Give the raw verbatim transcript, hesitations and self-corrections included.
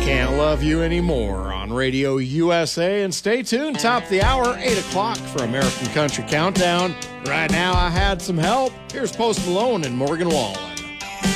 Can't Love You Anymore on Radio U S A. And stay tuned, top of the hour, eight o'clock for American Country Countdown. Right now, I Had Some Help. Here's Post Malone and Morgan Wallen.